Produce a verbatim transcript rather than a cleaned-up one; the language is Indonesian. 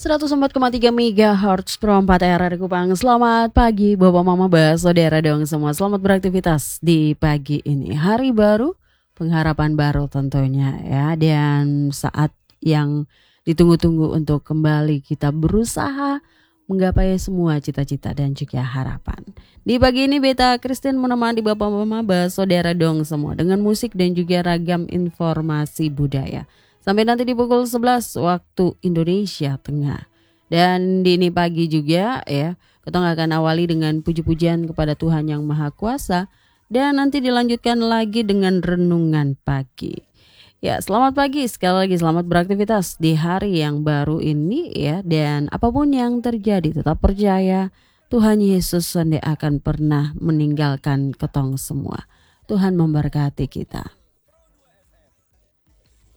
seratus empat koma tiga megahertz Pro empat R R Kupang. Selamat pagi Bapak Mama Bah, saudara dong semua. Selamat beraktivitas di pagi ini. Hari baru, pengharapan baru tentunya ya. Dan saat yang ditunggu-tunggu untuk kembali kita berusaha menggapai semua cita-cita dan juga harapan. Di pagi ini Beta Christine menemani Bapak Mama Bah, saudara dong semua dengan musik dan juga ragam informasi budaya. Sampai nanti di pukul sebelas waktu Indonesia Tengah. Dan di ini pagi juga ya, kita akan awali dengan puji-pujian kepada Tuhan Yang Maha Kuasa. Dan nanti dilanjutkan lagi dengan renungan pagi. Ya, selamat pagi, sekali lagi selamat beraktivitas di hari yang baru ini ya. Dan apapun yang terjadi tetap percaya Tuhan Yesus tidak akan pernah meninggalkan ketong semua. Tuhan memberkati kita.